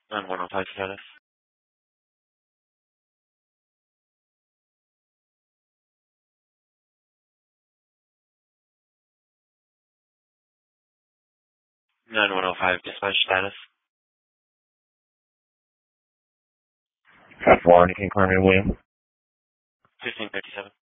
9105 status. 9105 dispatch status. Warren, King Carmen William. 1557.